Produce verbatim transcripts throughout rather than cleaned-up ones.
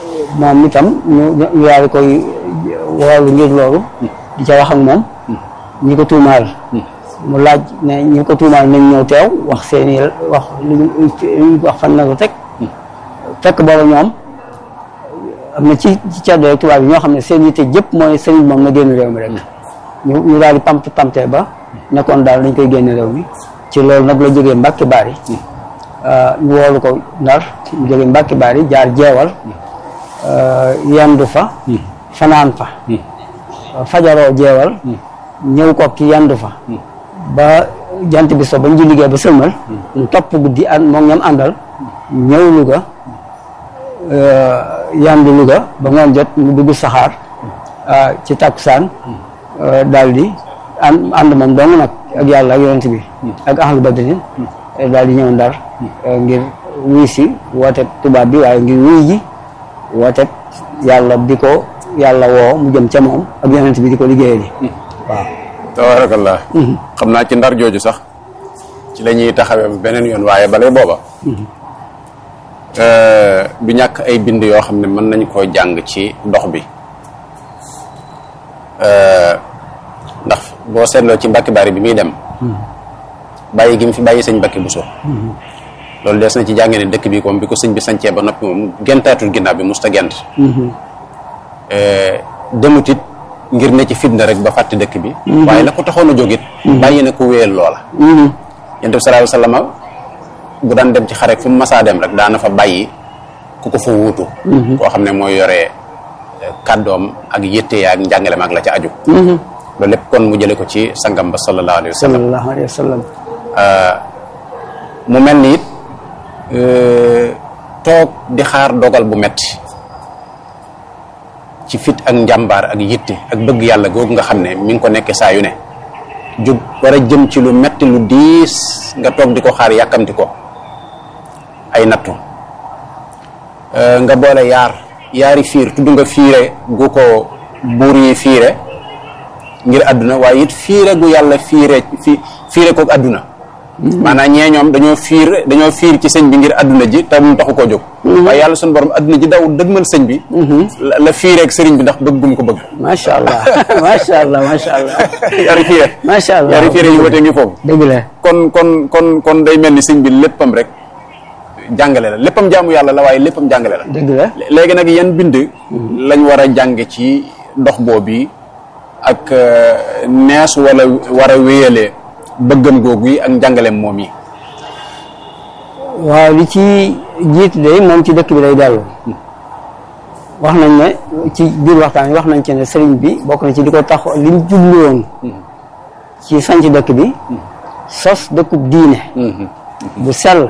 moom itam ñu ñu daal di koy woolu ngir loolu di ca wax ak moom ñi ko tuumaal mu laaj ne ñi ko tuumaal nañ ñëw teew wax seeni wax luñ wax fan na ko teg fekk booba ñoom am na ci ci caddo rek tubaab yi ñoo xam ne seen yitte jëpp mooy sëriñ moom na génn réew mi rek ñu ñu daal di pamte pamte ba nekkoon daal dañ koy génn réew mi ci loolu nag la jógee Mbàkke Baari ñu woolu ko Ndar mu jógee Mbàkke Baari jaar jeewal yandu fa fanaan fa fajaroo jeewal ñëw ko ki yandu fa ba jant bi so ba ñu liggéey ba sëlmal mu topp guddi an moom ñam àndal ñëw Louga yandu Louga ba ngoon jot mu dugg saxaar ci takkusaan daal di ànd ànd moom dong nag ak yàlla ak yonent bi ak ahlu badrin daal di ñëw Ndar ngir wuy si woote tubaab bi waaye ngir wuy ji woote yàlla bi ko yàlla woo mu jëm ca moom ak yonent bi di ko liggéeyee ji waaw tabarakallah xam naa ci Ndar jooju sax ci la ñuy taxawee beneen yoon waaye balay booba du ñàkk ay bind yoo xam ne mën nañ koo jàng ci dox bi ndax boo seetloo ci Mbàkke Baari bi muy dem bàyyi gi mu fi bàyyi sëñ Mbàkke Buso loolu des na ci jàngee ne dëkk bi comme bi ko sëñ bi sancee ba noppi moom gentaatul ginnaaw bi musta gent demutit ngir ne ci fitna rek ba fàtte dëkk bi waaye la ko taxoon a jógit bàyyi na ko wéyal loola yonent bi sallallahu alayhi wasallam bu daan dem ci xare fu mu masaa dem rek daana fa bàyyi ku ko fa wuutu koo xam ne mooy yore kàddoom ak yëtte ak njàngaleem ak la ca aju loolu lépp kon mu jële ko ci sangam ba sallallahu alayhi wa sallam sallallahu alayhi wa sallam mu mel ni it toog di xaar dogal bu metti ci fit ak njàmbaar ak yitte ak bëgg yàlla googu nga xam ne mi ngi ko nekkee saa yu ne jub war a jëm ci lu metti lu diis nga toog di ko xaar yàkkamti ko ay nattu nga boole yaar yaari fiir tudd nga fiire gu ko buur yi fiire ngir àdduna waaye it fiire gu yàlla fiire fi fiire kook àdduna maanaam ñee ñoom dañoo fiir dañoo fiir ci sëñ bi ngir àdduna ji te mu taxu koo jóg waaye yàlla suñu borom àdduna ji daw dëgmal sëñ bi la fiireeg sëriñ bi ndax bëgg gum ko bëgg macha allah macha allah macha allah yaari fiire macha allah yaari fiire yu wutee ngi foofu dëgg la kon kon kon kon day mel ni sëñ bi léppam rek jàngale la léppam jaamu yàlla la waaye léppam jàngale la dëgg la léegi nag yan bind lañ war a jànge ci dox boobu ak nees wala war a wéyalee bëggam googu yi ak njàngaleem moom yi waaw li ci jiitu de moom ci dëkk bi lay dellu wax nañ ne ci biir waxtaan yi wax nañ ci ne sëriñ bi bokk na ci li ko tax li mu jublu woon ci sanc dëkk bi sos dëkkub diine bu sell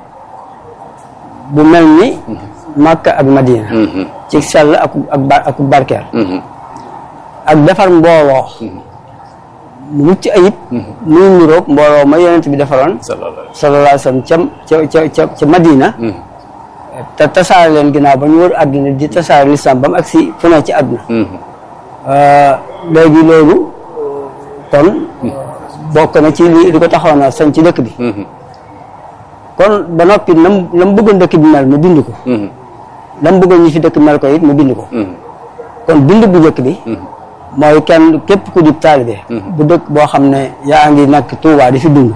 bu mel ni Makka ak Madina ci sell ak ak ak barkeel ak defar mbooloo mu mucc ayib muy niroog mbooloo ma yonent bi defaroon sallallahu alayhi wa sallam ca ca ca ca Madina te tasaare leen ginnaaw ba ñu wër àdduna di tasaare lislam ba mu agsi fu ne ci àdduna léegi loolu kon bokk na ci li li ko taxawoon a sañ ci dëkk bi kon ba noppi lam la mu bëggoon dëkk bi mel mu bind ko la mu bëggoon ñi fi dëkk mel ko it mu bind ko kon bind bu njëkk bi mooy kenn képp ku di taalibe bu dëkk boo xam ne yaa ngi nekk Tuubaa di fi dund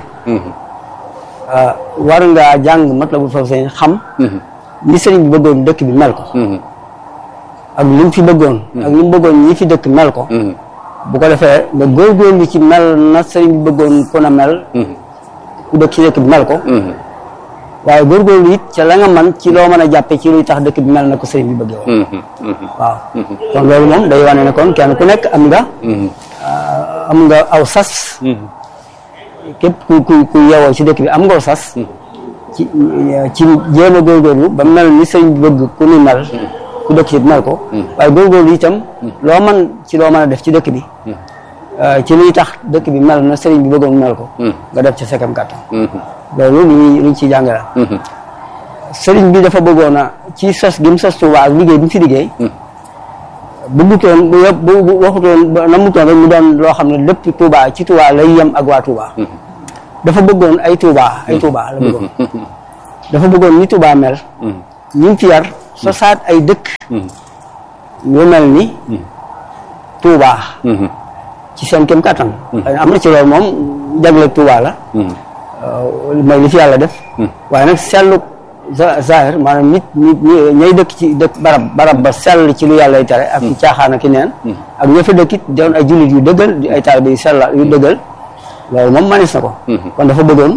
war ngaa jàng Matlabul Fawzayni xam ni sëriñ bi bëggoon dëkk bi mel ko ak li mu fi bëggoon ak li mu bëggoon ñi fi dëkk mel ko bu ko defee nga góorgóorlu ci mel na sëriñ bi bëggoon ku na mel ku dëkk ci dëkk bi mel ko waaye góorgóorlu it ca la nga man ci loo mën a jàppe ci luy tax dëkk bi mel na ko sëriñ bi bëggee woon waaw kon loolu moom day wane ne kon kenn ku nekk am nga am nga aw sas képp ku ku ku yeewoo ci dëkk bi am nga aw sas ci ci jéem a góorgóorlu ba mel ni sëriñ bi bëgg ku ni mel ku dëkk ci mel ko waaye góorgóorlu itam loo mën ci loo mën a def ci dëkk bi ci luy tax dëkk bi mel na sëriñ bi bëggoon mel ko nga def ci sekam kàttan loolu lu ñuy lu ñu ciy jàngale sëriñ bi dafa bëggoon a ci sos gi mu sos Tuubaa ak liggéey bi mu fi liggéey bëggutoon bu yëpp bu waxutoon namutoon rek mu doon loo xam ne lépp Tuubaa ci Tuubaa lay yem ak waa Tuubaa dafa bëggoon ay Tuubaa ay Tuubaa la bëggoon dafa bëggoon ni Tuubaa mel ñi fi yar sosaat ay dëkk yu mel ni Touba ci seen kem kattan am na ci loolu moom jagle Touba la mooy li fi yàlla def waaye nag sellu zahir maanaam nit nit ñay dëkk ci dëkk barab barab ba sell ci lu yàlla y tere ak ci caaxaan ak i neen ak ña fa dëkkit doon ay jullit yu dëggal di ay taalibe yu sell yu dëggal loolu moom manis na ko kon dafa bëggoon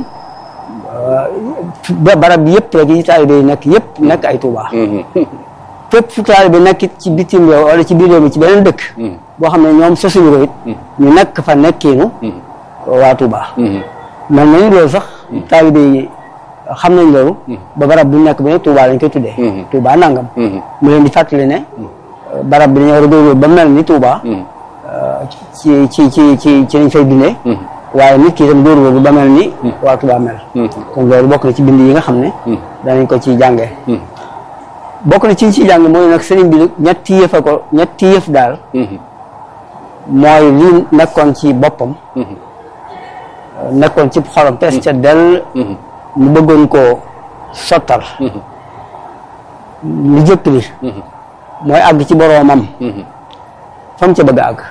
barab bi yëpp rek yi taalibe yi nekk yëpp nekk ay Touba fépp fu taalibe bi nekkit ci bitim réew wala ci biir réew mi ci beneen dëkk boo xam ne ñoom sosuñu ko it ñu nekk fa nekkiinu waa Touba mel nañu loolu sax taalibe yi xam nañ loolu ba barab bu nekk bi ne Touba lañ koy tuddee Touba nangam mu leen di fàttali ne barab bi dañoo war a góorgóorlu ba mel ni Touba ci ci ci ci ci lañ fay dundee waaye nit ki itam góorgóorlu ba mel ni waa Touba mel kon loolu bokk na ci bind yi nga xam ne danañ ko ci jàngee bokk na ci ci jàng mooy nag sëriñ bi ñetti yëf a ko ñetti yëf daal mooy li nekkoon ci boppam nekkoon ci xolam pes ca dell mu bëggoon koo sottal li jëkk li mooy àgg ci boroomam fa mu ca bëgg a àgg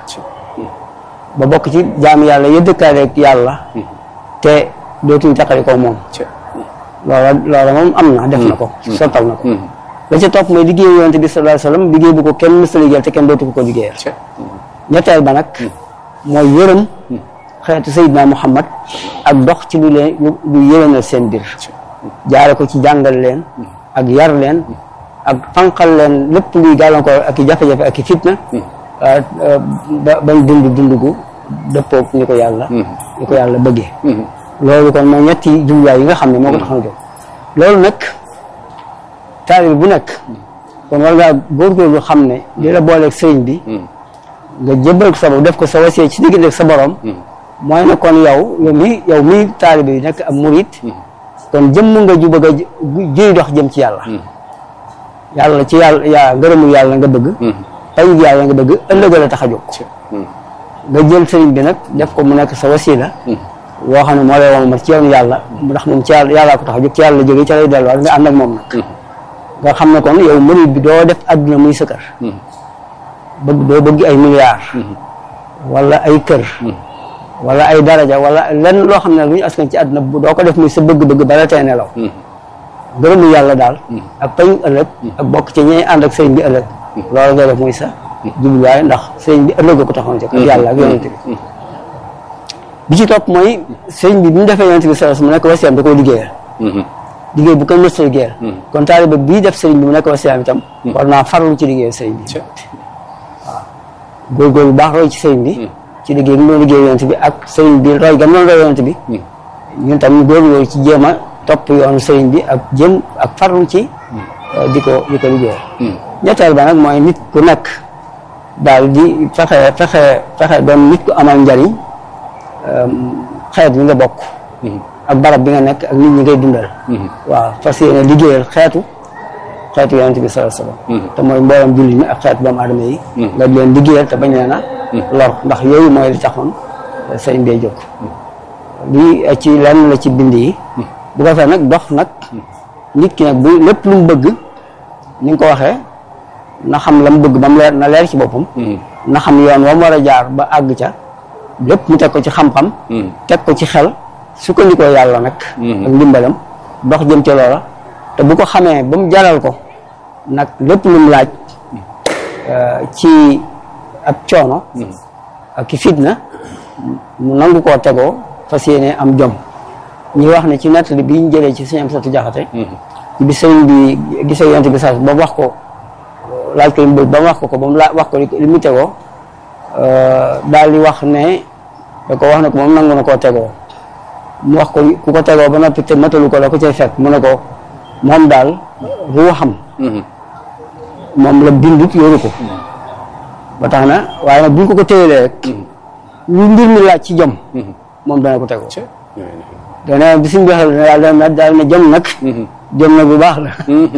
ba bokk ci jaam yàlla yëddëkkaale ak yàlla te dootuñ taqali ko moom loola loola moom am na def na ko sottal na ko la ca topp mooy liggéey yonent bi sallallahu alayhi wasallam liggéey bu ko kenn mës a liggéeyal te kenn dootu ko ko liggéeyal ñetteel ba nag mooy yërëm xeetu Seydina Muhammad ak dox ci lu leen lu yéwénal seen biir jaare ko ci jàngal leen ak yar leen ak fanqal leen lépp luy gàllankoor ak i jafe-jafe ak i fitna ba bañ dund dund gu dëppoog ni ko yàlla ni ko yàlla bëggee loolu kon mooy ñetti jumlaay yi nga xam ne moo ko tax na jóg loolu nag taalibe bu nekk kon war ngaa góorgóorlu xam ne li la booleeg sëriñ bi nga jëbbal ko sa bopp def ko sa wasee ci diggante ak sa borom mooy ne kon yow yow mi yow mi taalibe yi nekk am murit kon jëmm nga ju bëgg a juy dox jëm ci yàlla yàlla ci yàlla yaa ngërëmul yàlla nga bëgg payu yàlla nga bëgg ëllëg la tax a jóg nga jël sëriñ bi nag def ko mu nekk sa wasila woo xam ne moo lay woon ci yoonu yàlla ndax moom ci yàlla yàllaa ko tax a jóg ci yàlla jógee ci lay delluwaat nga ànd ak moom nag nga xam ne kon yow murit bi doo def adduna muy sa kër bëgg doo bëgg ay milliards wala ay kër wala ay daraja wala lenn loo xam ne lu ñu askan ci àdduna bu doo ko def muy sa bëgg-bëgg bala tey nelaw gërëmu yàlla daal ak payu ëllëg ak bokk ci ñey ànd ak sëriñ bi ëllëg loolu nga def muy sa jubluwaay ndax sëriñ bi ëllëg ko taxoon ci ak yàlla ak yonent bi bi ci topp mooy sëriñ bi bi mu defee yonent bi sallallahu alayhi wasallam mu nekk wasiyaam da koo liggéeyal liggéey bu kenn mës a liggéeyal kon taalibe bii def sëriñ bi mu nekk wasiyaam itam war naa farlu ci liggéeyal sëriñ bi waaw góorgóorlu baax roy ci sëriñ bi ci liggéey bi mu doon liggéey yonent bi ak sëriñ bi roy gam doon roy yonent bi ñun tam ñu góorgóorlu ci jéem a topp yoonu sëriñ bi ak jëm ak farlu ci di ko di ko liggéeyal ñetteel ba nag mooy nit ku nekk daal di fexe fexe fexe doon nit ku amal njariñ xeet bi nga bokk ak barab bi nga nekk ak nit ñi ngay dundal waaw fas yéene liggéeyal xeetu xeetu yonent bi sallallahu alayhi wasallam te mooy mboolem jullit ñi ak xeetu doomu aadama yi nga leen liggéeyal te bañ leen a lor ndax yooyu mooy li taxoon sëriñ bee jóg lii ci lenn la ci bind yi bu ko fee nag dox nag nit ki nag bu lépp lu mu bëgg ni nga ko waxee na xam la mu bëgg ba mu leer na leer ci boppam na xam yoon wa mu war a jaar ba àgg ca lépp mu teg ko ci xam-xam teg ko ci xel sukkandikoo yàlla nag ak ndimbalam dox jëm ca loola te bu ko xamee ba mu jaral ko nag lépp lu mu laaj ci ab coono ak ki fitna mu nangu koo tegoo fas yéene am jom ñi wax ne ci nettali bi ñu jëlee ci sëñ Amsatu Jaxate ci bi sëriñ bi gisee yonent bi saa ba mu wax ko laaj ko ba mu wax ko ko ba mu laa wax ko li mu tegoo daal di wax ne da ko wax ne ko moom nangu na koo tegoo mu wax ko ku ko tegoo ba noppi te matalu ko la ko cay fekk mu ne ko moom daal ruuxam moom la bindut yoru ko ba tax na waaye nag bu ñu ko ko téyelee rek lu mbir mi laaj ci jom moom dana ko tegoo dana bi suñ waxee daal dana daal ne jom nag jom nag lu baax la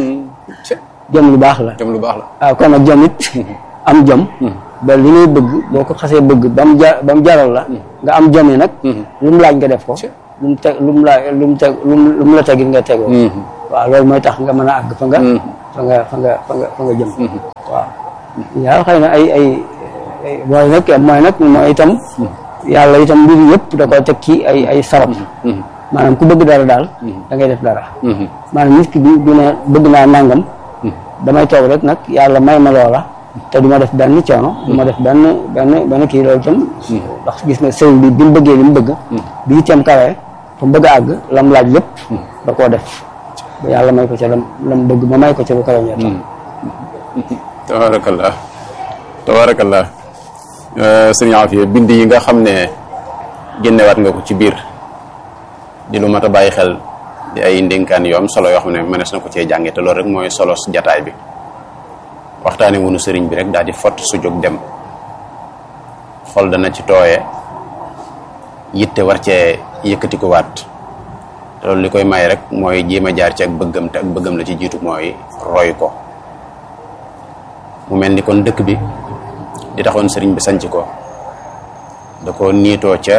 jom lu baax la jom lu baax la waaw kon nag jom it am jom ba li ngay bëgg boo ko xasee bëgg ba mu ja ba mu jaral la nga am jom yi nag lu mu laaj nga def ko lu mu teg lu mu laaj lu mu teg lu mu la tegit nga tegoo waaw loolu mooy tax nga mën a àgg fa nga fa nga fa nga fa nga fa nga jëm waaw yàlla xëy na ay ay mooy nag mooy nag mooy itam yàlla itam mbir yëpp da ko teg ci ay ay sabab maanaam ku bëgg dara daal da ngay def dara maanaam nit ki bi du ne bëgg naa nangam damay toog rek nag yàlla may ma loola te du ma def benn coono du ma def benn benn benn kii loolu itam ndax gis nga sëriñ bi bi mu bëggee li mu bëgg bi itam kawee fa mu bëgg a àgg lam laaj lépp da koo def ba yàlla may ko ca lam lam bëgg ma may ko ca lu kawe ñoo tax tabarakallah tabarakallah sëriñ Afia bind yi nga xam ne génnewaat nga ko ci biir di lu mat a bàyyi xel di ay ndénkaan yu am solo yoo xam ne mënees na ko cee jànge te loolu rek mooy solo jataay bi waxtaane wunu sëriñ bi rek daal di fott su jóg dem xol dana ci tooye yitte war cee yëkkati ko waat te loolu li koy may rek mooy jéem a jaar ci ak bëggam te ak bëggam la ci jiitu mooy roy ko mu mel ni kon dëkk bi di taxoon sëriñ bi sanc ko da ko niitoo ca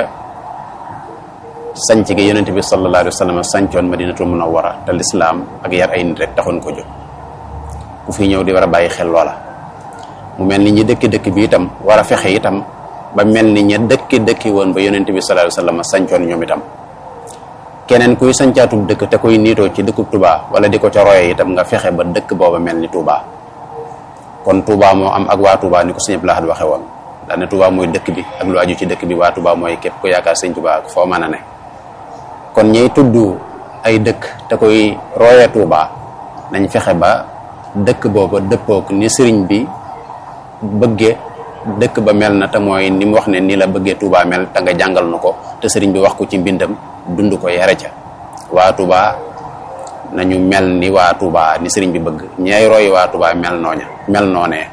sanc gi yonente bi sallallahu alayhi wa sallam sancoon madinatul munawwara te lislaam ak yar ay nit rek taxoon ko jóg ku fi ñëw di war a bàyyi xel loola mu mel ni ñi dëkki dëkk bi itam war a fexe itam ba mel ni ña dëkki dëkki woon ba yonente bi sallallahu alayhi wa sallam sancoon ñoom itam keneen kuy sancaatub dëkk te koy niitoo ci dëkkub Touba wala di ko ca roye itam nga fexe ba dëkk booba mel ni Touba kon Touba moo am ak waa Touba ni ko sëñ Abdou Lahad waxe woon daane Touba mooy dëkk bi ak lu aju ci dëkk bi waa Touba mooy képp ku yaakaar sëñ Touba ak foo mën a ne kon ñiy tudd ay dëkk te koy roye Touba nañ fexe ba dëkk booba dëppook ni sëriñ bi bëgge dëkk ba mel na te mooy ni mu wax ne ni la bëggee Touba mel te nga jàngal nu ko te sëriñ bi wax ko ci mbindam dund ko yare ca waa Touba nañu mel ni waa Touba ni sëriñ bi bëgg ñay roy waa Touba mel nooña mel noonee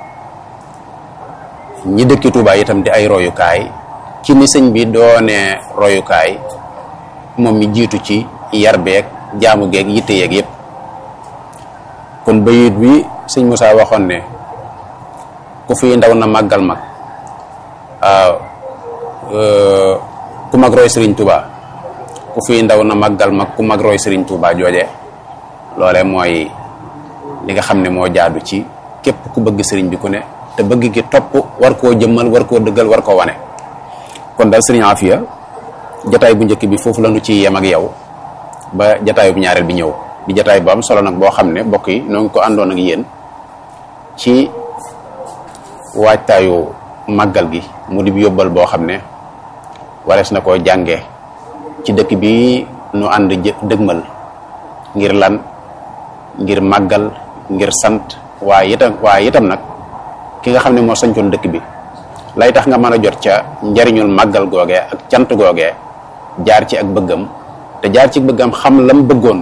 ñi dëkki Touba itam di ay royukaay ci ni sëñ bi doonee royukaay moom mi jiitu ci yar beeg jaamu geeg yitte yeeg yëpp kon bayit bi sëñ Moussa waxoon ne ku fi ndaw na màggal mag waaw ku mag roy sëriñ Touba ku fi ndaw na màggal mag ku mag roy sëriñ Touba jooje loole mooy li nga xam ne moo jaadu ci képp ku bëgg sëriñ bi ku ne te bëgg gi topp war koo jëmmal war koo dëggal war koo wane kon daal sëriñ Afia jataay bu njëkk bi foofu la nu ci yem ak yow ba jataay bu ñaareel bi ñëw di jataay bu am solo nag boo xam ne mbokk yi noo ngi ko àndoon ak yéen ci waajtaayu màggal gi mu di yóbbal boo xam ne warees na koo jànge ci dëkk bi nu ànd dëgmal ngir lan ngir màggal ngir sant waaye itam waaye itam nag ki nga xam ne moo sañcoon dëkk bi lay tax nga mën a jot ca njariñul màggal googee ak cant googee jaar ci ak bëggam te jaar ci bëggam xam lam bëggoon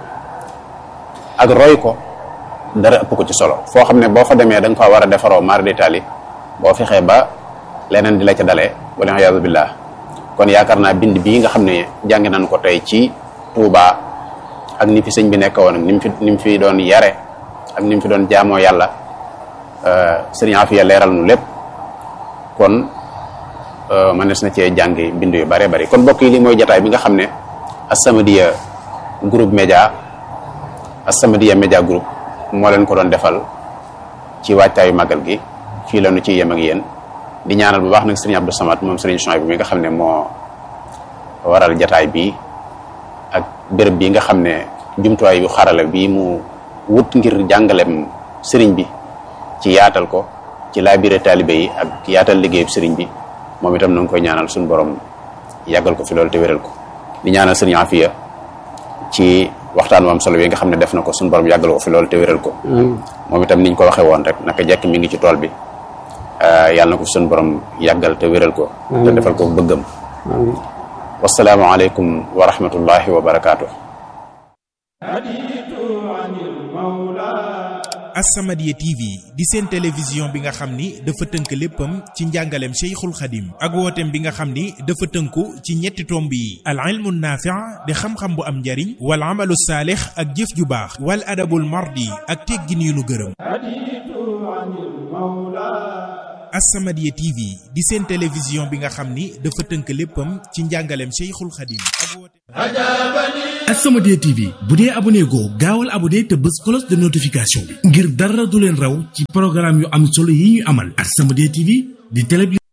ak roy ko dara ëpp ko ci solo foo xam ne boo fa demee da nga fa war a defaroo mar d'Italie boo fexee ba leneen di la ca dalee wala iyaazu billah kon yaakaar naa bind bii nga xam ne jàng nañ ko tey ci Touba ak ni fi sëñ bi nekk woon ak ni mu fi ni mu fi doon yare ak ni mu fi doon jaamoo yàlla sëriñ Afia leeral nu lépp kon mënees na cee jàngi bind yu bare bari kon mbokk yi li mooy jataay bi nga xam ne As-Samadiyya groupe média As-Samadiyya média groupe moo leen ko doon defal ci waajtaayu màggal gi fii la nu ciy yem ak yéen di ñaanal bu baax nag sëriñ Abdou Samad moom sëriñ Chouaib bi mi nga xam ne moo waral jataay bi ak béréb bi nga xam ne jumtuwaay yu xarala bi mu wut ngir jàngalem sëriñ bi ci yaatal ko ci laabire taalibe yi ak yaatal liggéeyub sëriñ bi moom itam na nga koy ñaanal suñu borom yàggal ko fi loolu te wéral ko di ñaanal sëriñ Afia ci waxtaan wam solo yi nga xam ne def na ko suñu borom yàggal ko fi loolu te wéral ko moom itam niñ ko waxee woon rek naka jekk mi ngi ci tool bi yàlla na ko fi suñu borom yàggal te wéral ko te defal ko bëggam wasalaamu aleykum wa rahmatullahi wa barakaatu. As-Samadiyya T V di seen télévision bi nga xam ni dafa tënk léppam ci njàngaleem Cheikhul Khadim ak wooteem bi nga xam ni dafa tënku ci ñetti tomb yi al ilmu naafi' di xam-xam bu am njariñ wal amalu saalix ak jëf ju baax wal adabul mardi ak teggin yu nu gërëm. As-Samadiyya T V di seen télévision bi nga xam ni dafa tënk léppam ci njàngaleem Cheikhul Khadim. As-Samadiyya T V bu dee abonné goo gaawal abonné te bës cloche de notification bi ngir dara du leen raw ci programme yu am solo yi ñu amal. As-Samadiyya T V di télé